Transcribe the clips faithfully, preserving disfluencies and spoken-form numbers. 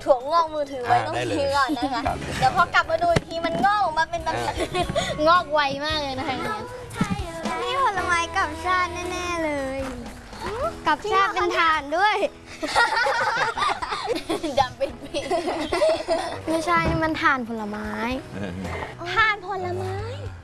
ถั่วงอกมือถือไว้ตรงนี้ก่อนนะคะเดี๋ยวพอกลับมาดูอีกทีมันงอกออกมาเป็นแบบงอกไวมากเลยนะคะนี่ผลไม้กับชาติแน่ๆเลยกับชาติเป็นทานด้วยดำเป็นปีไม่ใช่นี่มันทานผลไม้ทานผลไม้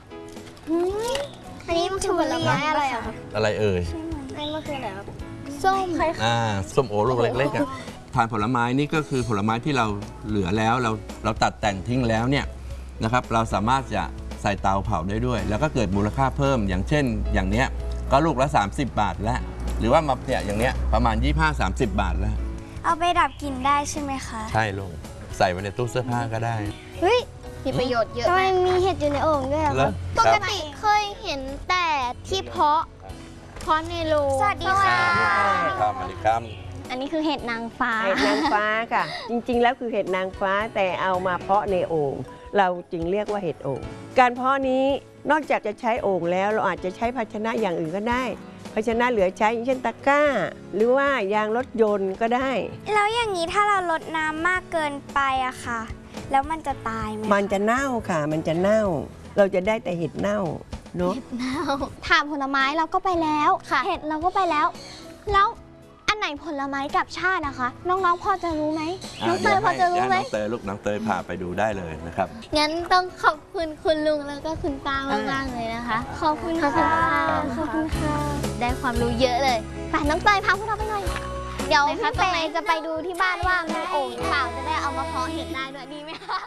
อันนี้มันคือผลไม้อะไรอะครับอะไรเอ่ยอันนี้มันคืออะไรครับส้มอ่าส้มโอลูกเล็กๆทานผลไม้นี่ก็คือผลไม้ที่เราเหลือแล้วเราเราตัดแต่งทิ้งแล้วเนี่ยนะครับเราสามารถจะใส่เตาเผาได้ด้วยแล้วก็เกิดมูลค่าเพิ่มอย่างเช่นอย่างเนี้ยก็ลูกละสามสิบบาทแล้วหรือว่ามาเนี่ยอย่างเนี้ยประมาณยี่สิบห้า สามสิบบาทแล้วเอาไปดับกลิ่นได้ใช่ไหมคะใช่ลูกใส่ไว้ในตู้เสื้อผ้าก็ได้เฮ้ยมีประโยชน์เยอะทำไมมีเห็ดอยู่ในโอ่งด้วยครับปกติเคยเห็นแต่ที่เพาะเพาะในโรงสวัสดีค่ะครับมาดิครับอันนี้คือเห็ดนางฟ้าเห็ดนางฟ้าค่ะจริงๆแล้วคือเห็ดนางฟ้าแต่เอามาเพาะในโอ่งเราจึงเรียกว่าเห็ดโอ่งการเพาะนี้นอกจากจะใช้โอ่งแล้วเราอาจจะใช้ภาชนะอย่างอื่นก็ได้ภาชนะเหลือใช้เช่นตะกร้าหรือว่ายางรถยนต์ก็ได้แล้วอย่างนี้ถ้าเราลดน้ำมากเกินไปอะค่ะแล้วมันจะตายไหมมันจะเน่าค่ะมันจะเน่าเราจะได้แต่เห็ดเน่าเนาะเห็ดเน่าถามผลไม้เราก็ไปแล้วเห็ดเราก็ไปแล้วแล้วอันไหนผลไม้กับชาตินะคะน้องๆพอจะรู้ไหมน้องเตยพอจะรู้ไหมน้องเตยลูกน้องเตยพาไปดูได้เลยนะครับงั้นต้องขอบคุณคุณลุงแล้วก็คุณตามากๆเลยนะคะขอบคุณค่ะขอบคุณค่ะได้ความรู้เยอะเลยไปน้องเตยพาพวกเราไปหน่อยเดี๋ยวพี่เฟย์จะไปดูที่บ้านว่ามีโอ่งหรือเปล่าจะได้เอามาเพาะเห็ดได้ด้วยดีไหมคะ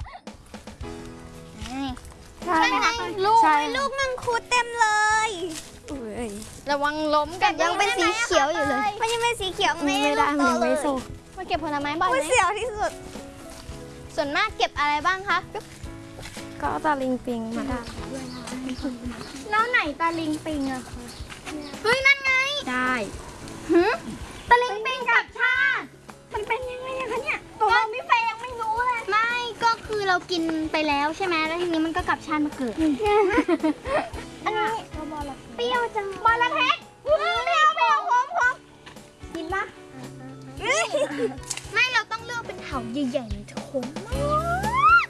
ใช่ไงลูกลูกมังคุดเต็มเลยระวังล้มกันยังเป็นสีเขียวอยู่เลยมันยังเป็นสีเขียวไม่ได้มันยังไม่สุกมาเก็บผลไม้บ่อยไหมเสียวที่สุดส่วนมากเก็บอะไรบ้างคะก็ตาลิงปิงมาได้แล้วไหนตาลิงปิงอะคะเฮ้ยนั่นไงได้ตาลิงปิงกับชาติมันเป็นยังไงคะเนี่ยตัวเราไม่เฟยยังไม่รู้เลยไม่ก็คือเรากินไปแล้วใช่ไหมแล้วทีนี้มันก็กลับชาติมาเกิดอันนี้เปรี้ยวจังบอลเพชรเปรี้ยวเปรี้ยวหอมหอมกินปะไม่เราต้องเลือกเป็นเถาใหญ่ๆเลยขมมาก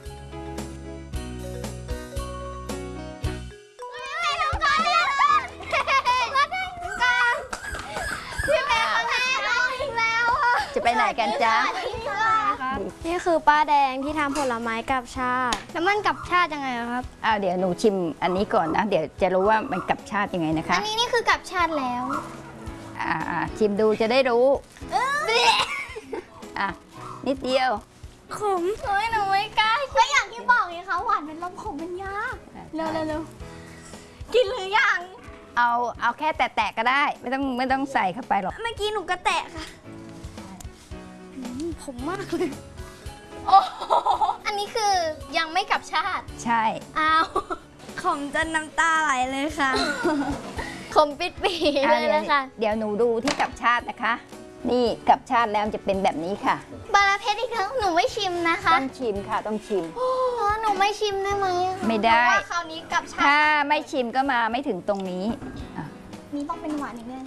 ไม่ต้องการเรียนมาได้กันพี่แม่แม่ร้องอีกแล้วจะไปไหนกันจ๊ะนี่คือป้าแดงที่ทำผลไม้กับชาติแล้วมันกับชาติยังไงครับอ้าวเดี๋ยวหนูชิมอันนี้ก่อนนะเดี๋ยวจะรู้ว่ามันกับชาติยังไงนะคะอันนี้นี่คือกับชาติแล้วอ่าชิมดูจะได้รู้อ่ะนิดเดียวขมเฮ้ยหนูไม่กล้าก็อย่างที่บอกไงคะหวานเป็นลมขมเป็นยาเร็วเร็วกินหรือยังเอาเอาแค่แตะๆก็ได้ไม่ต้องไม่ต้องใส่เข้าไปหรอกเมื่อกี้หนูก็แตะค่ะผมมากเลยโอ้อันนี้คือยังไม่กับชาติใช่อ้าวขมจนน้ำตาไหลเลยค่ะขมปิดปีเลยนะคะเดี๋ยวหนูดูที่กับชาตินะคะนี่กับชาติแล้วจะเป็นแบบนี้ค่ะบาราเพชรอีกครั้งหนูไม่ชิมนะคะต้องชิมค่ะต้องชิมหนูไม่ชิมได้ไหมไม่ได้เพราะว่าคราวนี้กับชาติถ้าไม่ชิมก็มาไม่ถึงตรงนี้นี่ต้องเป็นหวานอีกแน่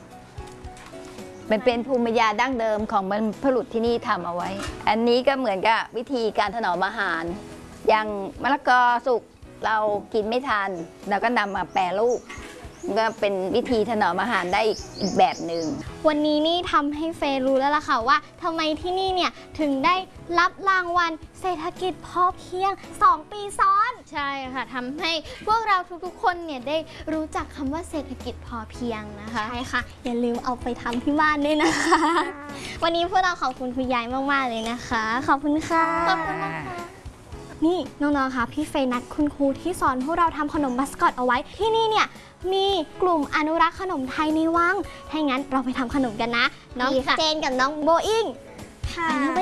มันเป็นภูมิปัญญาดั้งเดิมของบรรพบุรุษที่นี่ทำเอาไว้อันนี้ก็เหมือนกับวิธีการถนอมอาหารอย่างมะละกอสุกเรากินไม่ทันเราก็นำมาแปรรูปก็เป็นวิธีถนอมอาหารได้อีกแบบหนึ่งวันนี้นี่ทำให้เฟย์รู้แล้วล่ะค่ะว่าทำไมที่นี่เนี่ยถึงได้รับรางวัลเศรษฐกิจพอเพียงสองปีซ้อนใช่ค่ะทำให้พวกเราทุกๆคนเนี่ยได้รู้จักคำว่าเศรษฐกิจพอเพียงนะคะใช่ค่ะอย่าลืมเอาไปทำที่บ้านด้วยนะคะวันนี้พวกเราขอบคุณคุณยายมากๆเลยนะคะขอบคุณค่ะขอบคุณนะคะนี่น้องๆค่ะพี่เฟย์นัดคุณครูที่สอนพวกเราทำขนมมัสคอตเอาไว้ที่นี่เนี่ยมีกลุ่มอนุรักษ์ขนมไทยในวังถ้างั้นเราไปทำขนมกันนะน้องเจนกับน้องโบอิงค่ะ